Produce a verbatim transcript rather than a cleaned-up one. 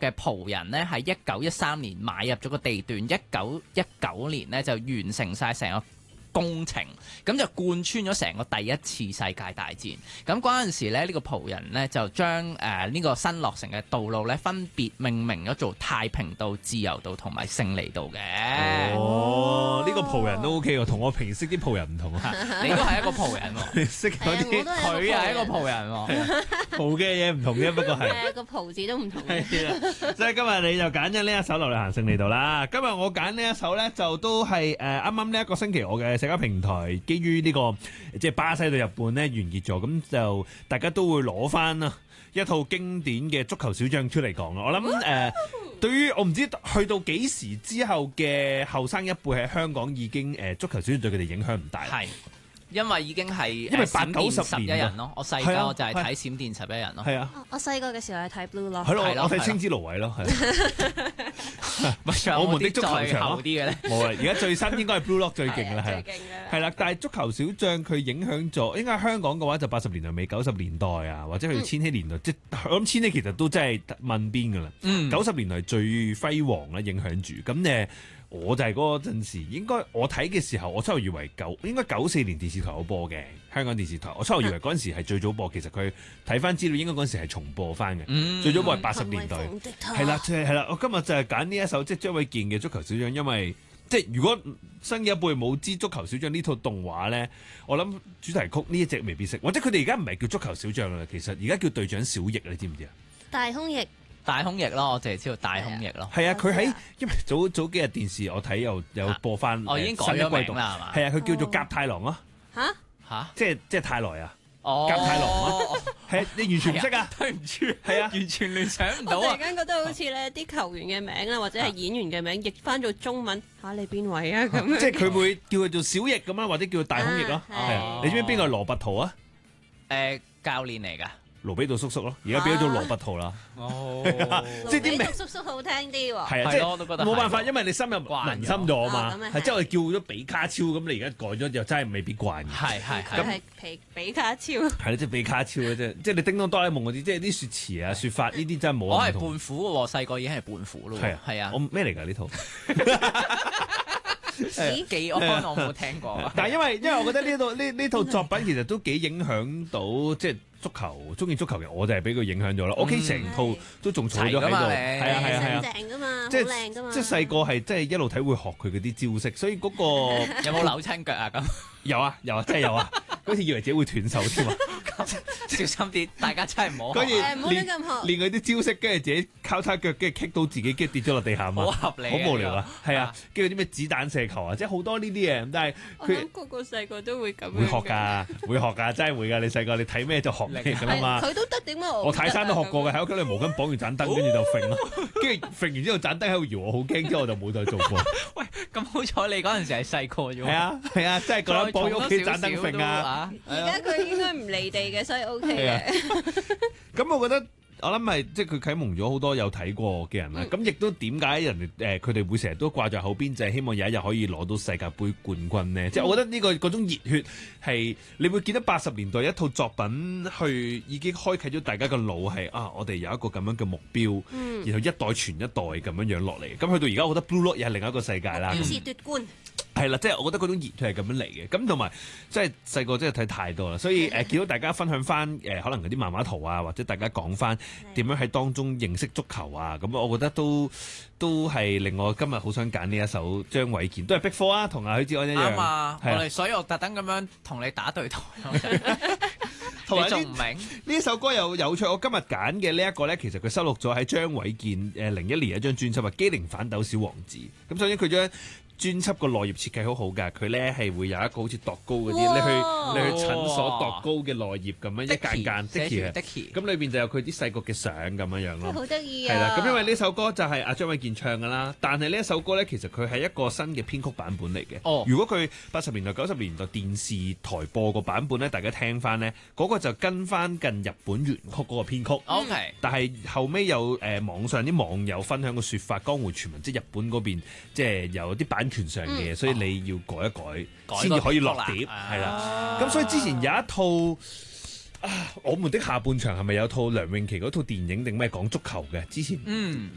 嘅葡人咧喺一九一三年買入咗個地段，一九一九年咧就完成晒成個工程，咁就貫穿咗成個第一次世界大戰。咁嗰陣時咧，呢、呢個葡人咧就將誒呢個新落成嘅道路咧分別命名咗做太平道、自由道同埋勝利道嘅。 哦，呢、呢個葡人都 OK 喎，同我平時識啲葡人唔同啊。 你都係一個葡人喎， 識嗰啲佢係一個葡人喎， 葡嘅嘢唔同嘅，不過係誒個葡字都唔同。 係啦，所以今日你就揀咗呢一首落嚟行勝利道啦。今日我揀呢一首咧，就都係誒啱啱呢一個星期我嘅社交平台，基於呢、這個即係巴西對日本咧完結咗，咁就大家都會攞翻啊一套經典嘅足球小將出嚟講咯。我諗誒、呃，對於我唔知去到幾時之後嘅後生一輩喺香港已經誒、呃、足球小將對佢哋影響唔大。 係。因為已經係因為八九十十一人咯，我細個就係睇閃電十一人咯。 係啊， 我細個嘅時候係睇 Blue 咯。 係咯，我睇青之蘆葦咯。 我們的足球場啲嘅咧， 冇啊！而家最新應該係 Blue Lock 最勁啦，係啦，係啦。但係足球小將佢影響咗，應該香港嘅話就八十年代尾、九十年代啊，或者去到千禧年代，嗯、即係我諗千禧其實都真係問邊㗎啦。九十、嗯、年代最輝煌啦，影響住咁誒。我就係嗰陣時，應該我睇嘅時候，我初頭以為九應該九四年電視台有播嘅香港電視台，我初頭以為嗰陣時係最早播，其實佢睇翻資料應該嗰陣時係重播翻嘅，嗯、最早播係八十年代，係啦，係啦，我今日就係揀呢一首即係張衛健嘅足球小將，因為即係如果新嘅一輩冇知足球小將呢套動畫咧，我諗主題曲呢一隻未必識，或者佢哋而家唔係叫足球小將啦，其實而家叫隊長小翼，你知唔知啊？ 大空翼。 大空翼咯，我淨係知道大空翼咯。 係啊，佢喺因為早早幾日電視我睇又有播翻， 我已經改咗名啦，係嘛？ 係啊，佢叫做甲太郎啊。 嚇嚇， 即係即係太來啊！ 哦， 甲太郎啊，係你完全唔識啊？ 對唔住， 係啊， 完全聯想唔到啊！ 我突然間覺得好似咧啲球員嘅名啦，或者係演員嘅名譯翻做中文嚇，你邊位啊？咁樣即係佢會叫佢做小翼咁啦，或者叫佢大空翼咯。係啊，你知唔知邊個係羅拔圖啊？ 誒，教練嚟㗎。 盧比杜叔叔咯，而家變咗做羅拔圖啦。 哦， 即係啲名叔叔好聽啲喎。 係啊，即係冇辦法，因為你深入民心咗啊嘛。係即係我哋叫咗比卡超，咁你而家改咗又真係未必慣嘅。 係係咁係比比卡超。係啦，即係比卡超嘅啫，即係你叮當哆啦 A 夢嗰啲，即係啲説詞啊、説法呢啲真係冇。 我係胖虎喎，細個已經係胖虎咯。係啊係啊， 我咩嚟㗎呢套？ 技安我冇聽過。 但係因為因為我覺得呢套呢呢套作品其實都幾影響到即係。足球中意足球嘅我就係俾佢影響咗啦，我屋企成套都仲坐咗喺度，係啊係啊係啊， 正㗎嘛， 即係好靚㗎嘛， 即係細個係即係一路睇會學佢嗰啲招式，所以嗰個有冇扭親腳啊咁？ 有啊有啊真係有啊，好似以為自己會斷手添啊！ 小心啲，大家真係唔好學， 唔好亂咁學， 練嗰啲招式，跟住自己交叉腳，跟住棘到自己，跟住跌咗落地下嘛， 好合理， 好無聊啊！係啊，跟住啲咩子彈射球啊，即係好多呢啲嘢，但係佢個個細個都會咁， 會學㗎，會學㗎，真係會㗎！你細個你睇咩就學咩㗎啦嘛。 佢都得點解？ 我泰山都學過嘅，喺屋企裏毛巾綁完盞燈，跟住就揈咯，跟住揈完之後盞燈喺度搖，我好驚，之後我就冇再做過。 喂，咁好彩你嗰陣時係細個啫喎。 係啊係啊，真係個人綁咗屋企盞燈揈啊！ 而家佢應該唔離地嘅，所以 OK 嘅。 咁我覺得。我諗係即係佢啟蒙咗好多有睇過嘅人啦，咁亦、嗯、都點解人哋誒佢哋會成日都掛在口邊，就係、是、希望有一日可以攞到世界盃冠軍呢？即係、嗯、我覺得呢、這個嗰種熱血係你會見到八十年代一套作品去已經開啟咗大家嘅腦係啊，我哋有一個咁樣嘅目標，嗯、然後一代傳一代咁樣樣落嚟。咁去到而家，我覺得 Blue Lock 又係另一個世界啦。 次奪冠係啦，即係我覺得嗰種熱血係咁樣嚟嘅。咁同埋即係細個真係睇太多啦，所以誒、呃、見到大家分享翻誒、呃、可能嗰啲漫畫圖啊，或者大家講翻點樣喺當中認識足球啊，咁我覺得都都係令我今日好想揀呢一首張衛健，都係逼科啊，同阿許志安一樣。 啱啊，我哋所以我特登咁樣同你打對台。同埋仲唔明呢一首歌又有趣，我今日揀嘅呢一個咧，其實佢收錄咗喺張衛健誒零一年一張專輯啊，《機靈反斗小王子》。咁首先佢將專輯個內頁設計好好㗎，佢咧係會有一個好似度高嗰啲，你去你去診所度高嘅內頁咁樣一間間 Dicky 咁裏邊就有佢啲細個嘅相咁樣樣咯。 好得意啊！ 係啦，咁因為呢首歌就係阿張衛健唱㗎啦，但係呢一首歌咧，其實佢係一個新嘅編曲版本嚟嘅。哦，如果佢八十年代九十年代電視台播個版本咧，大家聽翻咧，嗰個就跟翻近日本原曲嗰個編曲。 O K， 但係後尾有誒、呃、網上啲網友分享個説法，江湖傳聞即係日本嗰邊即係有啲版權上嘅，嗯、所以你要改一改，先至、哦、可以落碟，係啦。咁、啊、所以之前有一套啊，我們的下半場係咪有套梁詠琪嗰套電影定咩講足球嘅？之前嗯